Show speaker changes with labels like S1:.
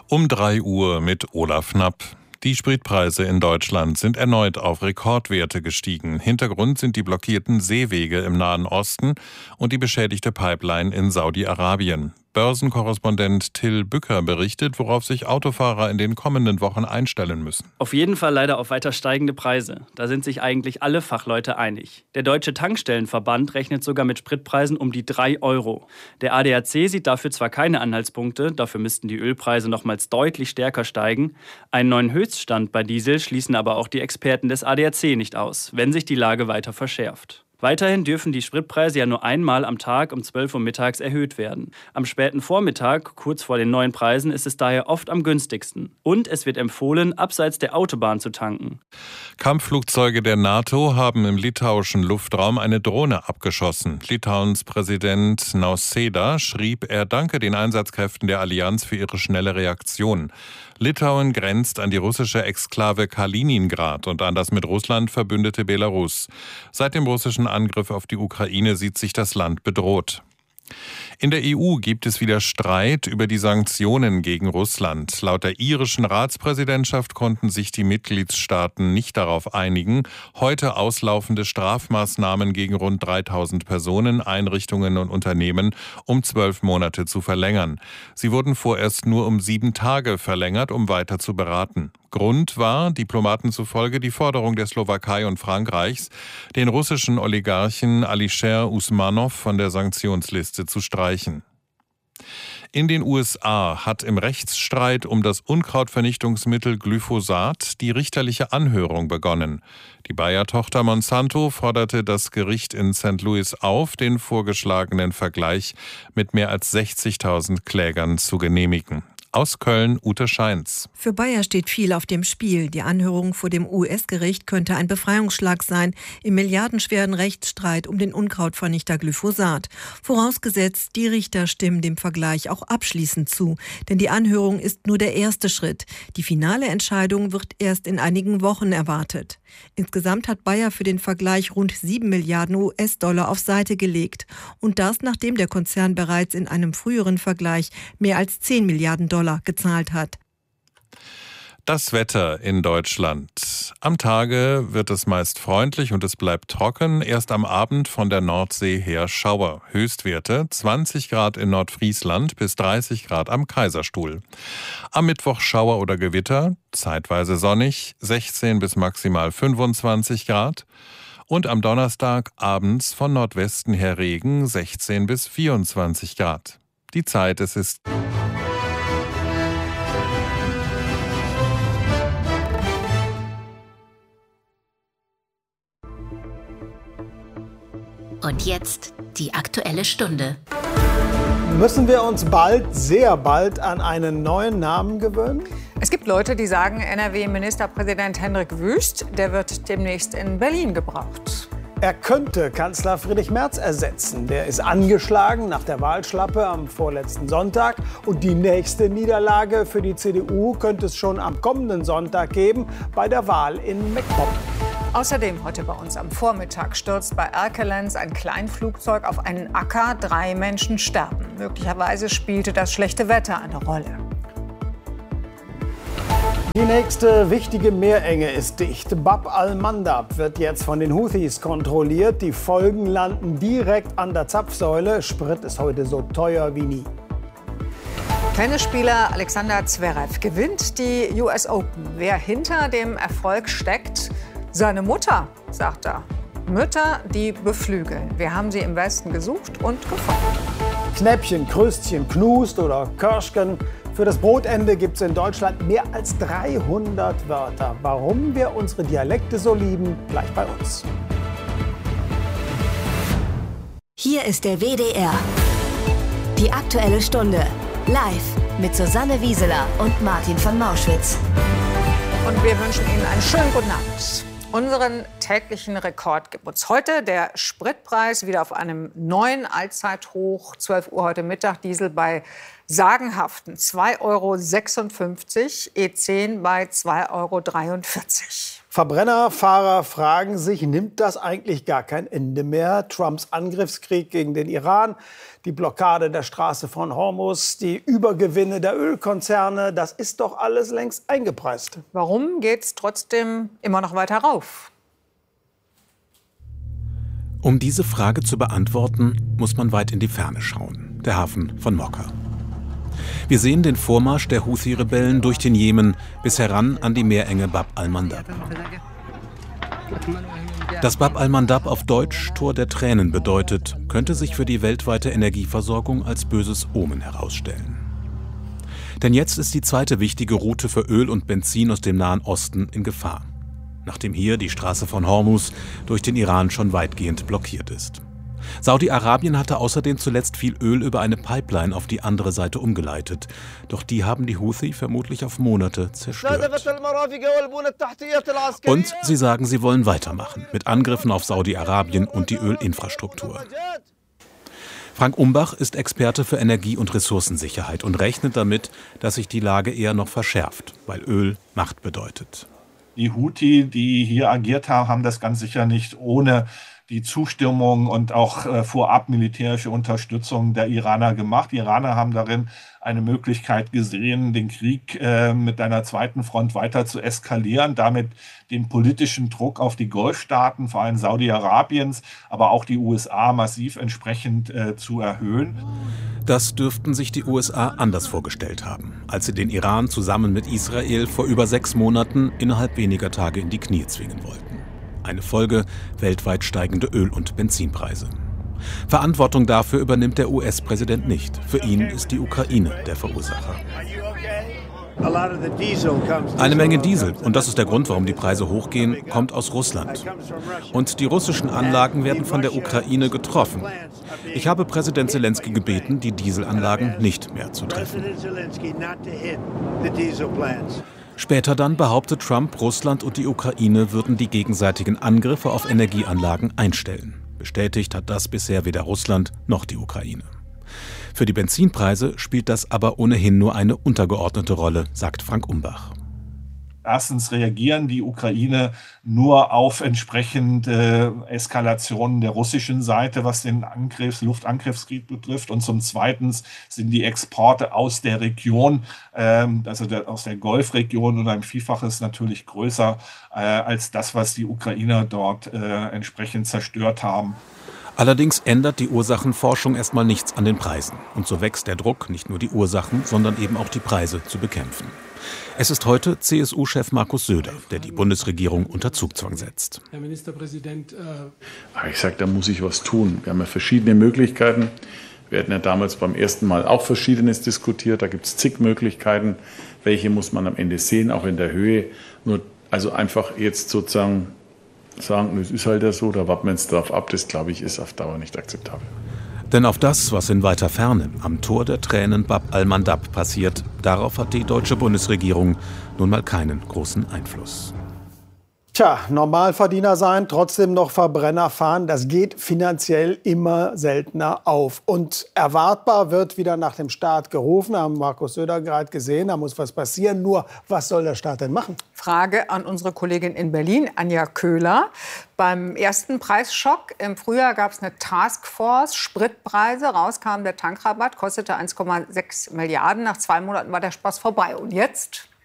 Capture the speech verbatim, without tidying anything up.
S1: Um drei Uhr mit Olaf Knapp. Die Spritpreise in Deutschland sind erneut auf Rekordwerte gestiegen. Hintergrund sind die blockierten Seewege im Nahen Osten und die beschädigte Pipeline in Saudi-Arabien. Börsenkorrespondent Till Bücker berichtet, worauf sich Autofahrer in den kommenden Wochen einstellen müssen.
S2: Auf jeden Fall leider auf weiter steigende Preise. Da sind sich eigentlich alle Fachleute einig. Der Deutsche Tankstellenverband rechnet sogar mit Spritpreisen um die drei Euro. Der A D A C sieht dafür zwar keine Anhaltspunkte, dafür müssten die Ölpreise nochmals deutlich stärker steigen. Einen neuen Höchststand bei Diesel schließen aber auch die Experten des A D A C nicht aus, wenn sich die Lage weiter verschärft. Weiterhin dürfen die Spritpreise ja nur einmal am Tag um zwölf Uhr mittags erhöht werden. Am späten Vormittag, kurz vor den neuen Preisen, ist es daher oft am günstigsten. Und es wird empfohlen, abseits der Autobahn zu tanken.
S1: Kampfflugzeuge der NATO haben im litauischen Luftraum eine Drohne abgeschossen. Litauens Präsident Nausėda schrieb, er danke den Einsatzkräften der Allianz für ihre schnelle Reaktion. Litauen grenzt an die russische Exklave Kaliningrad und an das mit Russland verbündete Belarus. Seit dem russischen Angriff auf die Ukraine sieht sich das Land bedroht. In der E U gibt es wieder Streit über die Sanktionen gegen Russland. Laut der irischen Ratspräsidentschaft konnten sich die Mitgliedstaaten nicht darauf einigen, heute auslaufende Strafmaßnahmen gegen rund dreitausend Personen, Einrichtungen und Unternehmen um zwölf Monate zu verlängern. Sie wurden vorerst nur um sieben Tage verlängert, um weiter zu beraten. Grund war, Diplomaten zufolge, die Forderung der Slowakei und Frankreichs, den russischen Oligarchen Alisher Usmanov von der Sanktionsliste zu streichen. In den U S A hat im Rechtsstreit um das Unkrautvernichtungsmittel Glyphosat die richterliche Anhörung begonnen. Die Bayer-Tochter Monsanto forderte das Gericht in Sankt Louis auf, den vorgeschlagenen Vergleich mit mehr als sechzigtausend Klägern zu genehmigen. Aus Köln, Ute Scheins.
S3: Für Bayer steht viel auf dem Spiel. Die Anhörung vor dem U S-Gericht könnte ein Befreiungsschlag sein im milliardenschweren Rechtsstreit um den Unkrautvernichter Glyphosat. Vorausgesetzt, die Richter stimmen dem Vergleich auch abschließend zu. Denn die Anhörung ist nur der erste Schritt. Die finale Entscheidung wird erst in einigen Wochen erwartet. Insgesamt hat Bayer für den Vergleich rund sieben Milliarden U S-Dollar auf Seite gelegt. Und das, nachdem der Konzern bereits in einem früheren Vergleich mehr als zehn Milliarden Dollar gezahlt hat.
S1: Das Wetter in Deutschland. Am Tage wird es meist freundlich und es bleibt trocken. Erst am Abend von der Nordsee her Schauer. Höchstwerte zwanzig Grad in Nordfriesland bis dreißig Grad am Kaiserstuhl. Am Mittwoch Schauer oder Gewitter, zeitweise sonnig, sechzehn bis maximal fünfundzwanzig Grad. Und am Donnerstag abends von Nordwesten her Regen, sechzehn bis vierundzwanzig Grad. Die Zeit, es ist...
S4: Und jetzt die Aktuelle Stunde.
S5: Müssen wir uns bald, sehr bald, an einen neuen Namen gewöhnen?
S6: Es gibt Leute, die sagen, N R W-Ministerpräsident Hendrik Wüst, der wird demnächst in Berlin gebraucht.
S5: Er könnte Kanzler Friedrich Merz ersetzen. Der ist angeschlagen nach der Wahlschlappe am vorletzten Sonntag. Und die nächste Niederlage für die C D U könnte es schon am kommenden Sonntag geben, bei der Wahl in MacPom.
S6: Außerdem heute bei uns am Vormittag stürzt bei Erkelenz ein Kleinflugzeug auf einen Acker. Drei Menschen sterben. Möglicherweise spielte das schlechte Wetter eine Rolle.
S5: Die nächste wichtige Meerenge ist dicht. Bab al-Mandab wird jetzt von den Houthis kontrolliert. Die Folgen landen direkt an der Zapfsäule. Sprit ist heute so teuer wie nie.
S6: Tennisspieler Alexander Zverev gewinnt die U S Open. Wer hinter dem Erfolg steckt? Seine Mutter, sagt er. Mütter, die beflügeln. Wir haben sie im Westen gesucht und gefunden.
S5: Knäppchen, Kröstchen, Knust oder Körschken. Für das Brotende gibt es in Deutschland mehr als dreihundert Wörter. Warum wir unsere Dialekte so lieben, gleich bei uns.
S4: Hier ist der W D R. Die Aktuelle Stunde. Live mit Susanne Wieseler und Martin von Mauschwitz.
S6: Und wir wünschen Ihnen einen schönen guten Abend. Unseren täglichen Rekord gibt uns heute der Spritpreis wieder auf einem neuen Allzeithoch. zwölf Uhr heute Mittag, Diesel bei sagenhaften zwei Euro sechsundfünfzig, E zehn bei zwei Euro dreiundvierzig.
S5: Verbrennerfahrer fragen sich, nimmt das eigentlich gar kein Ende mehr? Trumps Angriffskrieg gegen den Iran, die Blockade der Straße von Hormuz, die Übergewinne der Ölkonzerne, das ist doch alles längst eingepreist.
S6: Warum geht es trotzdem immer noch weiter rauf?
S7: Um diese Frage zu beantworten, muss man weit in die Ferne schauen. Der Hafen von Mokka. Wir sehen den Vormarsch der Houthi-Rebellen durch den Jemen bis heran an die Meerenge Bab al-Mandab. Dass Bab al-Mandab auf Deutsch Tor der Tränen bedeutet, könnte sich für die weltweite Energieversorgung als böses Omen herausstellen. Denn jetzt ist die zweite wichtige Route für Öl und Benzin aus dem Nahen Osten in Gefahr, nachdem hier die Straße von Hormuz durch den Iran schon weitgehend blockiert ist. Saudi-Arabien hatte außerdem zuletzt viel Öl über eine Pipeline auf die andere Seite umgeleitet. Doch die haben die Houthi vermutlich auf Monate zerstört. Und sie sagen, sie wollen weitermachen mit Angriffen auf Saudi-Arabien und die Ölinfrastruktur. Frank Umbach ist Experte für Energie- und Ressourcensicherheit und rechnet damit, dass sich die Lage eher noch verschärft, weil Öl Macht bedeutet.
S8: Die Houthi, die hier agiert haben, haben das ganz sicher nicht ohne die Zustimmung und auch äh, vorab militärische Unterstützung der Iraner gemacht. Die Iraner haben darin eine Möglichkeit gesehen, den Krieg äh, mit einer zweiten Front weiter zu eskalieren, damit den politischen Druck auf die Golfstaaten, vor allem Saudi-Arabiens, aber auch die U S A massiv entsprechend äh, zu erhöhen.
S7: Das dürften sich die U S A anders vorgestellt haben, als sie den Iran zusammen mit Israel vor über sechs Monaten innerhalb weniger Tage in die Knie zwingen wollten. Eine Folge weltweit steigende Öl- und Benzinpreise. Verantwortung dafür übernimmt der U S-Präsident nicht. Für ihn ist die Ukraine der Verursacher. Eine Menge Diesel, und das ist der Grund, warum die Preise hochgehen, kommt aus Russland. Und die russischen Anlagen werden von der Ukraine getroffen. Ich habe Präsident Zelensky gebeten, die Dieselanlagen nicht mehr zu treffen. Später dann behauptet Trump, Russland und die Ukraine würden die gegenseitigen Angriffe auf Energieanlagen einstellen. Bestätigt hat das bisher weder Russland noch die Ukraine. Für die Benzinpreise spielt das aber ohnehin nur eine untergeordnete Rolle, sagt Frank Umbach.
S8: Erstens reagieren die Ukraine nur auf entsprechende Eskalationen der russischen Seite, was den Angriffs-, Luftangriffskrieg betrifft. Und zum Zweiten sind die Exporte aus der Region, ähm, also der, aus der Golfregion, um ein Vielfaches natürlich größer äh, als das, was die Ukrainer dort äh, entsprechend zerstört haben.
S7: Allerdings ändert die Ursachenforschung erstmal nichts an den Preisen. Und so wächst der Druck, nicht nur die Ursachen, sondern eben auch die Preise zu bekämpfen. Es ist heute C S U-Chef Markus Söder, der die Bundesregierung unter Zugzwang setzt.
S9: Herr Ministerpräsident, äh ich sage, da muss ich was tun. Wir haben ja verschiedene Möglichkeiten. Wir hatten ja damals beim ersten Mal auch Verschiedenes diskutiert. Da gibt es zig Möglichkeiten. Welche muss man am Ende sehen, auch in der Höhe. Nur also einfach jetzt sozusagen sagen, es ist halt ja so, da warten wir jetzt darauf ab. Das, glaube ich, ist auf Dauer nicht akzeptabel.
S7: Denn auf das, was in weiter Ferne am Tor der Tränen Bab al-Mandab passiert, darauf hat die deutsche Bundesregierung nun mal keinen großen Einfluss.
S5: Tja, Normalverdiener sein, trotzdem noch Verbrenner fahren, das geht finanziell immer seltener auf. Und erwartbar wird wieder nach dem Staat gerufen, haben Markus Söder gerade gesehen, da muss was passieren. Nur, was soll der Staat denn machen?
S6: Frage an unsere Kollegin in Berlin, Anja Köhler. Beim ersten Preisschock im Frühjahr gab es eine Taskforce, Spritpreise, rauskam der Tankrabatt, kostete eins Komma sechs Milliarden. Nach zwei Monaten war der Spaß vorbei. Und jetzt?